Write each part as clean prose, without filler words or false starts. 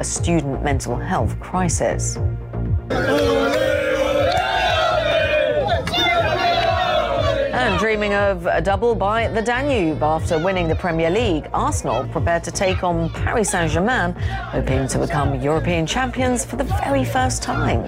a student mental health crisis. And dreaming of a double by the Danube after winning the Premier League, Arsenal prepared to take on Paris Saint-Germain, hoping to become European champions for the very first time.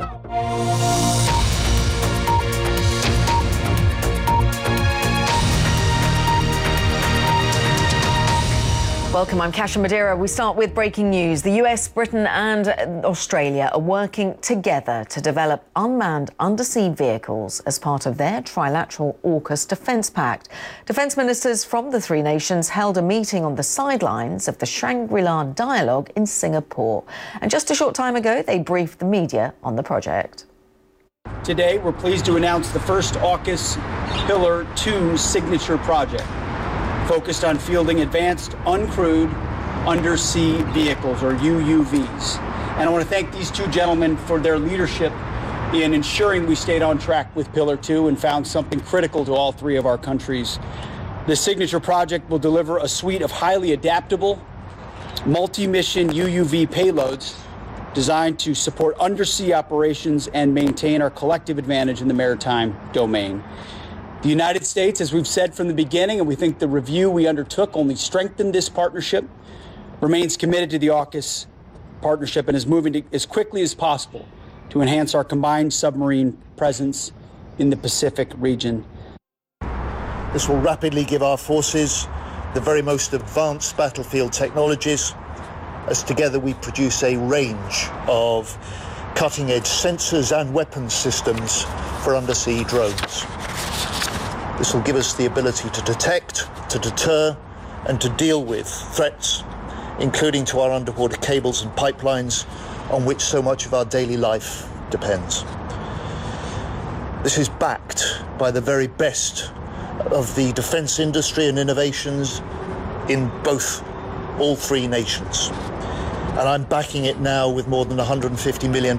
Welcome, I'm Kasia Madeira. We start with breaking news. The US, Britain and Australia are working together to develop unmanned undersea vehicles as part of their trilateral AUKUS defence pact. Defence ministers from the three nations held a meeting on the sidelines of the Shangri-La Dialogue in Singapore. And just a short time ago, they briefed the media on the project. Today, we're pleased to announce the first AUKUS Pillar 2 signature project, focused on fielding advanced uncrewed undersea vehicles, or UUVs. And I want to thank these two gentlemen for their leadership in ensuring we stayed on track with Pillar 2 and found something critical to all three of our countries. This signature project will deliver a suite of highly adaptable, multi-mission UUV payloads designed to support undersea operations and maintain our collective advantage in the maritime domain. The United States, as we've said from the beginning, and we think the review we undertook only strengthened this partnership, remains committed to the AUKUS partnership and is moving as quickly as possible to enhance our combined submarine presence in the Pacific region. This will rapidly give our forces the very most advanced battlefield technologies, as together we produce a range of cutting-edge sensors and weapons systems for undersea drones. This will give us the ability to detect, to deter, and to deal with threats, including to our underwater cables and pipelines on which so much of our daily life depends. This is backed by the very best of the defence industry and innovations in all three nations. And I'm backing it now with more than £150 million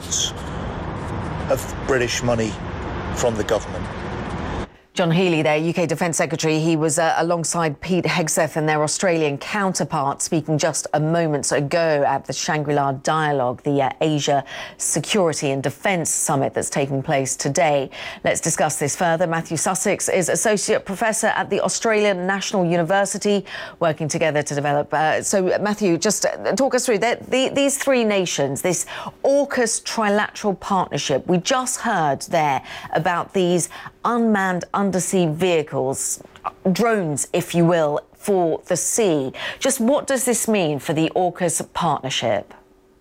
of British money from the government. John Healey there, UK Defence Secretary. He was alongside Pete Hegseth and their Australian counterpart, speaking just a moment ago at the Shangri-La Dialogue, the Asia Security and Defence Summit that's taking place today. Let's discuss this further. Matthew Sussex is Associate Professor at the Australian National University, working together to develop... So, Matthew, just talk us through these three nations, this AUKUS trilateral partnership. We just heard there about these unmanned undersea vehicles, drones, if you will, for the sea. Just what does this mean for the AUKUS partnership?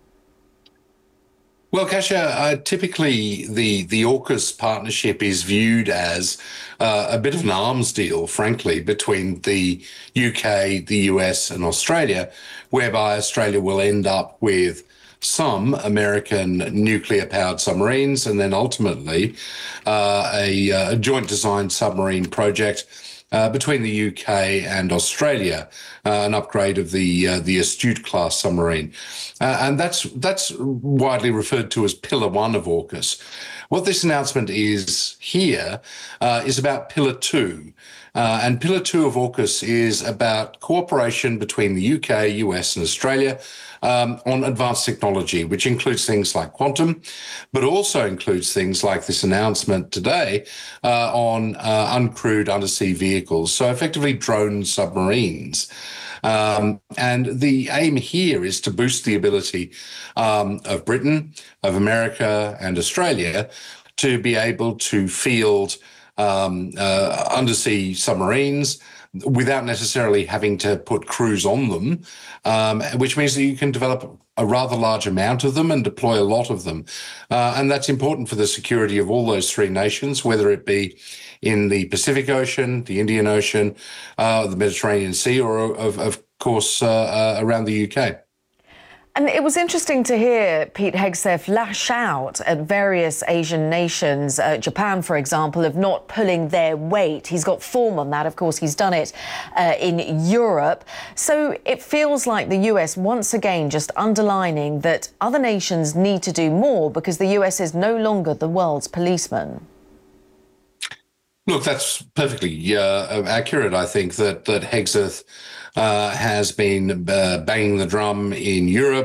Well, Kasia, typically the AUKUS partnership is viewed as a bit of an arms deal, frankly, between the UK, the US and Australia, whereby Australia will end up with some American nuclear-powered submarines, and then ultimately a joint design submarine project between the UK and Australia, an upgrade of the Astute class submarine, and that's widely referred to as Pillar 1 of AUKUS. What this announcement is here is about Pillar 2. And Pillar 2 of AUKUS is about cooperation between the UK, US and Australia on advanced technology, which includes things like quantum, but also includes things like this announcement today on uncrewed undersea vehicles, so effectively drone submarines. And the aim here is to boost the ability of Britain, of America and Australia to be able to field undersea submarines without necessarily having to put crews on them, which means that you can develop a rather large amount of them and deploy a lot of them. And that's important for the security of all those three nations, whether it be in the Pacific Ocean, the Indian Ocean, the Mediterranean Sea, or of course around the UK. And it was interesting to hear Pete Hegseth lash out at various Asian nations, Japan, for example, of not pulling their weight. He's got form on that. Of course, he's done it in Europe. So it feels like the US, once again, just underlining that other nations need to do more because the US is no longer the world's policeman. Look, that's perfectly accurate. I think that Hegseth has been banging the drum in Europe.